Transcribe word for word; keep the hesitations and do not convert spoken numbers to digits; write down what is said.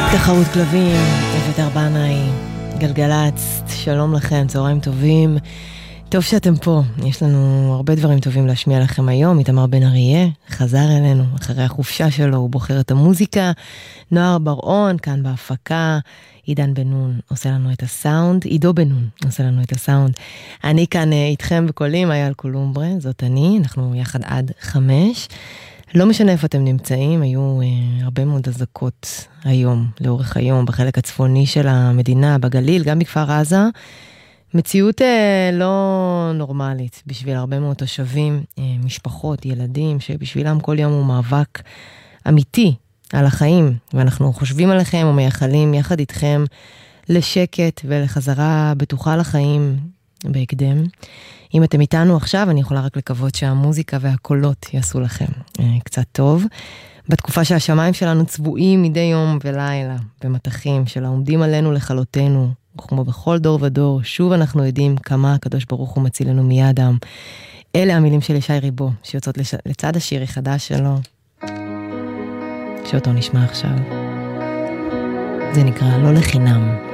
תחרות כלבים, אביתר בנאי, גלגלצ, שלום לכם, צהריים טובים. טוב שאתם פה, יש לנו הרבה דברים טובים להשמיע לכם היום. איתמר בן אריה חזר אלינו אחרי החופשה שלו, הוא בוחר את המוזיקה. נוער בר-און כאן בהפקה, עידן בן נון עושה לנו את הסאונד, עידו בן נון עושה לנו את הסאונד. אני כאן איתכם בקולים, אייל קולומברה, זאת אני, אנחנו יחד עד חמש. לא משנה איפה אתם נמצאים, היו אה, הרבה מאוד אזעקות היום, לאורך היום, בחלק הצפוני של המדינה, בגליל, גם בכפר עזה. מציאות אה, לא נורמלית בשביל הרבה מאוד תושבים, אה, משפחות, ילדים, שבשבילם כל יום הוא מאבק אמיתי על החיים, ואנחנו חושבים עליכם ומייחלים יחד איתכם לשקט ולחזרה בטוחה לחיים בהקדם. אם אתם איתנו עכשיו, אני יכולה רק לקוות שהמוזיקה והקולות יעשו לכם אה, קצת טוב. בתקופה שהשמיים שלנו צבועים מדי יום ולילה, במתחים של העומדים עלינו לכלותנו, כמו בכל דור ודור, שוב אנחנו יודעים כמה הקדוש ברוך הוא מציל לנו מידם. אלה המילים של ישי ריבו, שיוצאות לש... לצד השיר החדש שלו, שאותו נשמע עכשיו. זה נקרא לא לחינם.